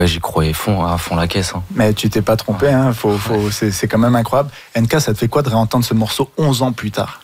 J'y croyais à fond la caisse. Hein. Mais tu t'es pas trompé, hein. C'est quand même incroyable. NK, ça te fait quoi de réentendre ce morceau 11 ans plus tard?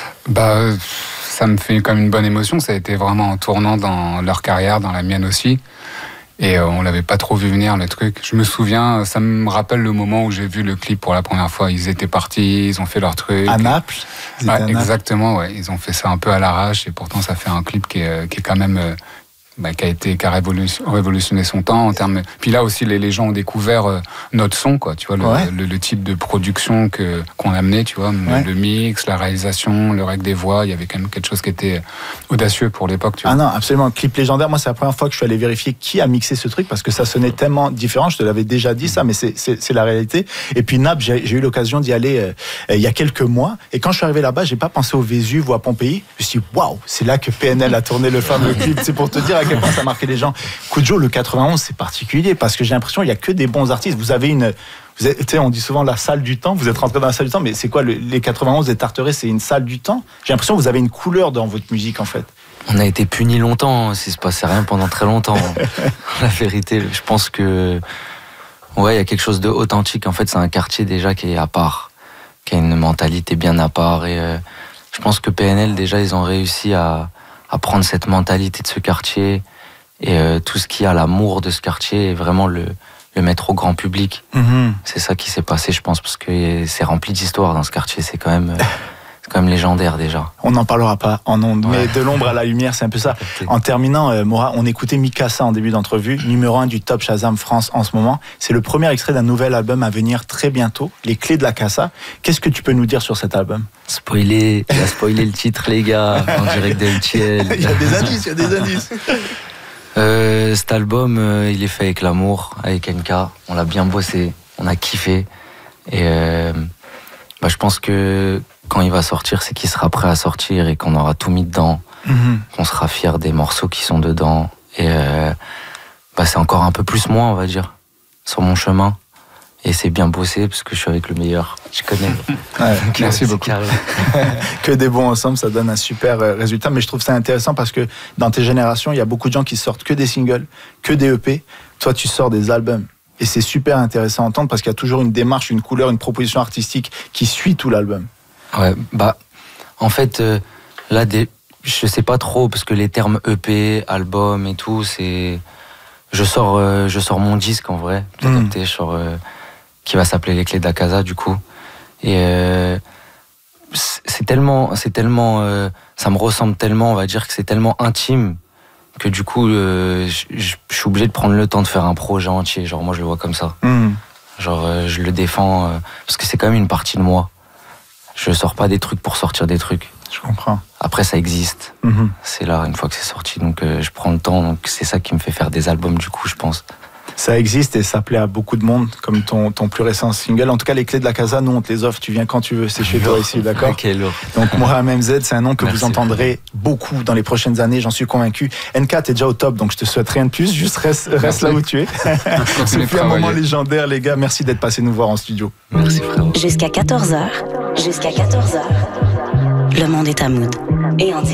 Ça me fait comme une bonne émotion. Ça a été vraiment un tournant dans leur carrière, dans la mienne aussi. Et on l'avait pas trop vu venir, le truc. Je me souviens, ça me rappelle le moment où j'ai vu le clip pour la première fois. Ils étaient partis, ils ont fait leur truc. À Naples? Exactement, ouais. Ils ont fait ça un peu à l'arrache et pourtant ça fait un clip qui est quand même... qui a révolutionné son temps en termes. Puis là aussi, les gens ont découvert notre son, quoi. Tu vois, le type de production qu'on amenait, tu vois, le mix, la réalisation, le règle des voix. Il y avait quand même quelque chose qui était audacieux pour l'époque. Tu vois. Ah non, absolument. Clip légendaire. Moi, c'est la première fois que je suis allé vérifier qui a mixé ce truc parce que ça sonnait tellement différent. Je te l'avais déjà dit ça, mais c'est la réalité. Et puis Naples, j'ai eu l'occasion d'y aller il y a quelques mois. Et quand je suis arrivé là-bas, j'ai pas pensé au Vésuve ou à Pompéi. Je me suis dit, waouh, c'est là que PNL a tourné le fameux clip. C'est pour te dire à quel point ça a marqué les gens. Koujo, le 91, c'est particulier parce que j'ai l'impression qu'il n'y a que des bons artistes. Vous avez on dit souvent la salle du temps. Vous êtes rentré dans la salle du temps, mais c'est quoi les 91 des Tarterets? C'est une salle du temps. J'ai l'impression que vous avez une couleur dans votre musique en fait. On a été punis longtemps, s'il se passait rien pendant très longtemps. La vérité, je pense que il y a quelque chose d'authentique. En fait, c'est un quartier déjà qui est à part, qui a une mentalité bien à part. Et je pense que PNL déjà, ils ont réussi à prendre cette mentalité de ce quartier et tout ce qui a l'amour de ce quartier et vraiment le mettre au grand public. C'est ça qui s'est passé, je pense, parce que c'est rempli d'histoires dans ce quartier. C'est quand même légendaire déjà. On n'en parlera pas en ondes, mais de l'ombre à la lumière, c'est un peu ça. En terminant, Mora, on écoutait Mikasa en début d'entrevue, numéro 1 du Top Shazam France en ce moment. C'est le premier extrait d'un nouvel album à venir très bientôt, Les Clés de la Casa. Qu'est-ce que tu peux nous dire sur cet album? Il a spoilé le titre, les gars, en direct d'LTL. Il y a des indices. Cet album, il est fait avec l'amour, avec NK. On l'a bien bossé, on a kiffé. Et je pense que quand il va sortir, c'est qu'il sera prêt à sortir et qu'on aura tout mis dedans. Qu'on sera fiers des morceaux qui sont dedans. Et c'est encore un peu plus moi, on va dire, sur mon chemin. Et c'est bien bossé parce que je suis avec le meilleur. Je connais. Merci beaucoup. Que des bons ensemble, ça donne un super résultat. Mais je trouve ça intéressant parce que dans tes générations, il y a beaucoup de gens qui sortent que des singles, que des EP. Toi, tu sors des albums. Et c'est super intéressant à entendre parce qu'il y a toujours une démarche, une couleur, une proposition artistique qui suit tout l'album. Ouais, en fait, là, je sais pas trop parce que les termes EP, album et tout, c'est. Je sors mon disque en vrai, qui va s'appeler Les Clés de la Casa du coup. Et c'est tellement, ça me ressemble tellement, on va dire que c'est tellement intime que du coup, je suis obligé de prendre le temps de faire un projet entier. Genre moi, je le vois comme ça. Genre je le défends parce que c'est quand même une partie de moi. Je sors pas des trucs pour sortir des trucs. Je comprends. Après, ça existe. C'est là, une fois que c'est sorti. Donc, je prends le temps. Donc, c'est ça qui me fait faire des albums, du coup, je pense. Ça existe et ça plaît à beaucoup de monde, comme ton plus récent single. En tout cas, Les Clés de la Casa, nous, on te les offre. Tu viens quand tu veux. C'est chez toi ici, d'accord? Ok, lourd. Donc, Mora MZ, c'est un nom que Merci. vous entendrez beaucoup dans les prochaines années. J'en suis convaincu. NK, t'es déjà au top, donc je te souhaite rien de plus. Juste reste là où tu es. C'est un moment légendaire, les gars. Merci d'être passé nous voir en studio. Merci, frérot. Jusqu'à 14h. Le monde est à Mood. Et en